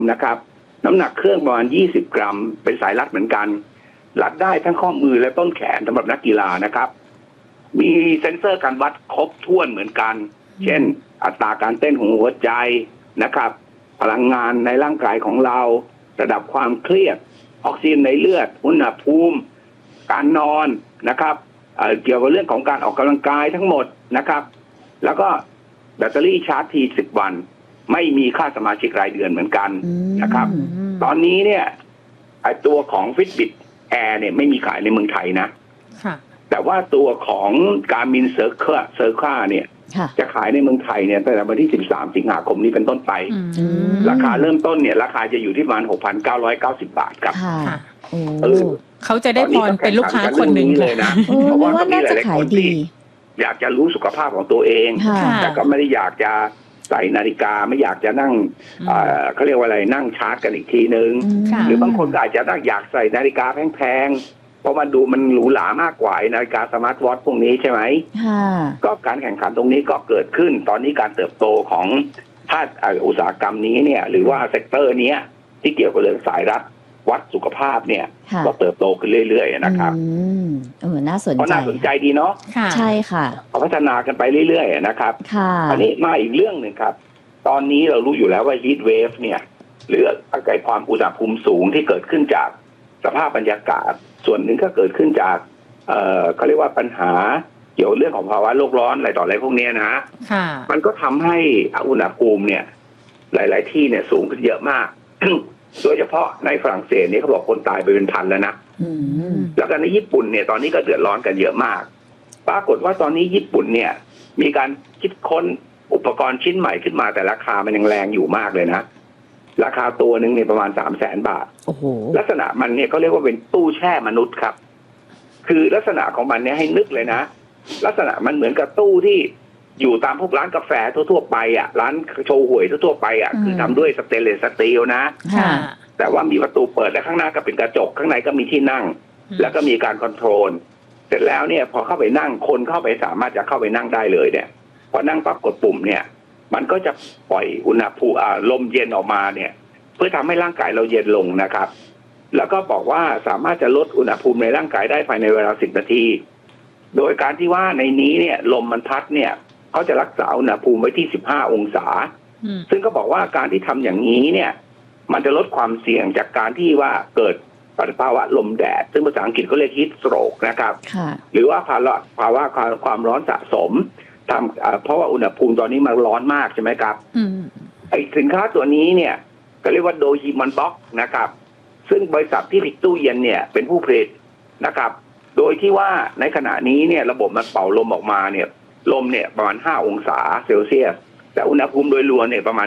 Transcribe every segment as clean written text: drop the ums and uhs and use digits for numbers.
นะครับน้ำหนักเครื่องประมาณ20 กรัมเป็นสายรัดเหมือนกันรัดได้ทั้งข้อมือและต้นแขนสำหรับนักกีฬานะครับมีเซ็นเซอร์การวัดครบถ้วนเหมือนกันเช่นอัตราการเต้นของหัวใจนะครับพลังงานในร่างกายของเราระดับความเครียดออกซิเจนในเลือดอุณหภูมิการนอนนะครับเกี่ยวกับเรื่องของการออกกำลังกายทั้งหมดนะครับแล้วก็แบตเตอรี่ชาร์จที10 วันไม่มีค่าสมาชิกรายเดือนเหมือนกันนะครับตอนนี้เนี่ยไอตัวของ Fitbit Air เนี่ยไม่มีขายในเมืองไทยนะแต่ว่าตัวของ Garmin Circle เนี่ยจะขายในเมืองไทยเนี่ยตั้งแต่วันที่13 สิงหาคมนี้เป็นต้นไปราคาเริ่มต้นเนี่ยราคาจะอยู่ที่ประมาณ 6,990 บาทครับเขาจะได้พรเป็นลูกค้าคนหนึ่งเลยนะเพราะว่าก็มีหลายๆคนที่อยากจะรู้สุขภาพของตัวเองแต่ก็ไม่ได้อยากจะใส่นาฬิกาไม่อยากจะนั่งเขาเรียกว่าอะไรนั่งชาร์จกันอีกทีนึงหรือบางคนก็อาจจะอยากใส่นาฬิกาแพงๆเพราะมันดูมันหรูหรามากกว่านาฬิกาสมาร์ทวอทพวกนี้ใช่ไหมก็การแข่งขันตรงนี้ก็เกิดขึ้นตอนนี้การเติบโตของภาคอุตสาหกรรมนี้เนี่ยหรือว่าเซกเตอร์นี้ที่เกี่ยวกับเรื่องสายรัดวัดสุขภาพเนี่ยก็เติบโตขึ้นเรื่อยๆนะครับน่าสนใจน่าสนใจดีเนาะใช่ค่ะเขาพัฒนากันไปเรื่อยๆนะครับอันนี้มาอีกเรื่องหนึ่งครับตอนนี้เรารู้อยู่แล้วว่า heat wave เนี่ยหรืออาการความอุณหภูมิสูงที่เกิดขึ้นจากสภาพบรรยากาศส่วนหนึ่งก็เกิดขึ้นจากเขาเรียกว่าปัญหาเกี่ยวเรื่องของภาวะโลกร้อนอะไรต่ออะไรพวกนี้นะมันก็ทำให้อุณหภูมิเนี่ยหลายๆที่เนี่ยสูงขึ้นเยอะมาก โดยเฉพาะในฝรั่งเศสนี่เขาบอกคนตายไปเป็นพันแล้วนะแล้วก็ในญี่ปุ่นเนี่ยตอนนี้ก็เดือดร้อนกันเยอะมากปรากฏว่าตอนนี้ญี่ปุ่นเนี่ยมีการคิดค้นอุปกรณ์ชิ้นใหม่ขึ้นมาแต่ราคามันยังแรงอยู่มากเลยนะราคาตัวหนึ่งเนี่ยประมาณ300,000 บาทลักษณะมันเนี่ยเขาเรียกว่าเป็นตู้แช่มนุษย์ครับคือลักษณะของมันเนี่ยให้นึกเลยนะลักษณะมันเหมือนกับตู้ที่อยู่ตามพวกร้านกาแฟทั่วๆไปอ่ะร้านโชว์หวยทั่วๆไปอ่ะคือทำด้วยสเตนเลสสตีลนะแต่ว่ามีประตูเปิดและข้างหน้าก็เป็นกระจกข้างในก็มีที่นั่งแล้วก็มีการคอนโทรลเสร็จแล้วเนี่ยพอเข้าไปนั่งคนเข้าไปสามารถจะเข้าไปนั่งได้เลยเนี่ยพอนั่งปั๊บกดปุ่มเนี่ยมันก็จะปล่อยอุณหภูมิลมเย็นออกมาเนี่ยเพื่อทำให้ร่างกายเราเย็นลงนะครับแล้วก็บอกว่าสามารถจะลดอุณหภูมิในร่างกายได้ภายในเวลา10 นาทีโดยการที่ว่าในนี้เนี่ยลมมันพัดเนี่ยเขาจะรักษาอุณหภูมิไว้ที่15 องศาซึ่งก็บอกว่าการที่ทำอย่างนี้เนี่ยมันจะลดความเสี่ยงจากการที่ว่าเกิดภาวะลมแดดซึ่งภาษาอังกฤษเขาเรียก heat stroke นะครับหรือว่าภาวะความร้อนสะสมเพราะว่าอุณหภูมิตอนนี้มันร้อนมากใช่ไหมครับไอสินค้าตัวนี้เนี่ยก็เรียกว่าโดฮิมอนบ็อกนะครับซึ่งบริษัทที่ผลิตตู้เย็นเนี่ยเป็นผู้ผลิตนะครับโดยที่ว่าในขณะนี้เนี่ยระบบมันเป่าลมออกมาเนี่ยลมเนี่ยประมาณ5 องศาเซลเซียสแต่อุณหภูมิโดยรวมเนี่ยประมาณ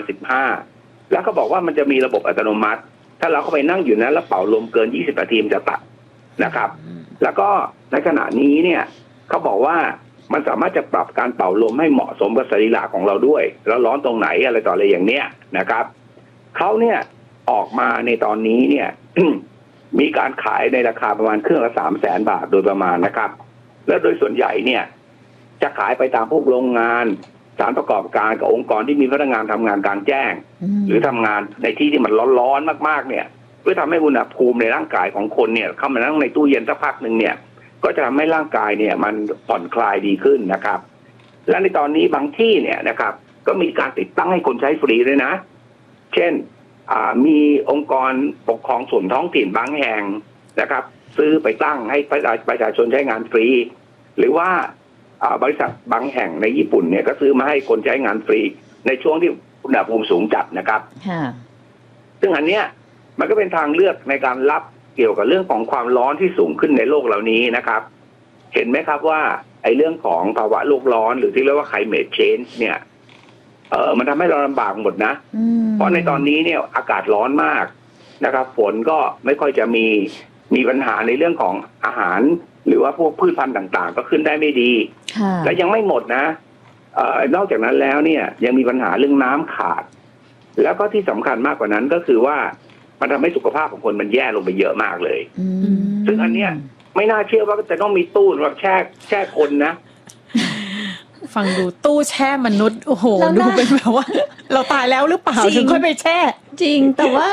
15แล้วก็บอกว่ามันจะมีระบบอัตโนมัติถ้าเราเข้าไปนั่งอยู่นั้นแล้วเป่าลมเกิน20 นาทีมันจะตัดนะครับแล้วก็ในขณะนี้เนี่ยเขาบอกว่ามันสามารถจะปรับการเป่าลมให้เหมาะสมกับสรีระของเราด้วยแล้วร้อนตรงไหนอะไรต่ออะไรอย่างเนี้ยนะครับเขาเนี่ยออกมาในตอนนี้เนี่ย มีการขายในราคาประมาณเครื่องละ300,000 บาทโดยประมาณนะครับและโดยส่วนใหญ่เนี่ยจะขายไปตามพวกโรงงานสถานประกอบการกับองค์กรที่มีพนักงานทำงานกลางแจ้งหรือทำงานในที่ที่มันร้อนๆมากๆเนี่ยเพื่อทำให้อุณหภูมิในร่างกายของคนเนี่ยเข้ามานั่งในตู้เย็นสักพักนึงเนี่ยก็จะทำให้ร่างกายเนี่ยมันผ่อนคลายดีขึ้นนะครับและในตอนนี้บางที่เนี่ยนะครับก็มีการติดตั้งให้คนใช้ฟรีด้วยนะเช่นมีองค์กรปกครองส่วนท้องถิ่นบางแห่งนะครับซื้อไปตั้งให้ประชาชนใช้งานฟรีหรือว่าบริษัทบางแห่งในญี่ปุ่นเนี่ยก็ซื้อมาให้คนใช้งานฟรีในช่วงที่อุณหภูมิสูงจัดนะครับซึ่งอันเนี้ยมันก็เป็นทางเลือกในการรับเกี่ยวกับเรื่องของความร้อนที่สูงขึ้นในโลกเหล่านี้นะครับเห็นไหมครับว่าไอ้เรื่องของภาวะโลกร้อนหรือที่เรียกว่า climate change เนี่ยมันทำให้เราลำบากหมดนะเพราะในตอนนี้เนี่ยอากาศร้อนมากนะครับฝนก็ไม่ค่อยจะมีปัญหาในเรื่องของอาหารหรือว่าพวกพืชพันธุ์ต่างๆก็ขึ้นได้ไม่ดีและยังไม่หมดนะนอกจากนั้นแล้วเนี่ยยังมีปัญหาเรื่องน้ำขาดแล้วก็ที่สำคัญมากกว่านั้นก็คือว่ามันทำให้สุขภาพของคนมันแย่ลงไปเยอะมากเลยซึ่งอันเนี้ยไม่น่าเชื่อว่าจะต้องมีตู้สำหรับแช่คนนะฟังดูตู้แช่มนุษย์โอ้โหแล้วนะดูเป็นแบบว่า เราตายแล้วหรือเปล่าจริงถึงค่อยไปแช่จริงแต่ว่า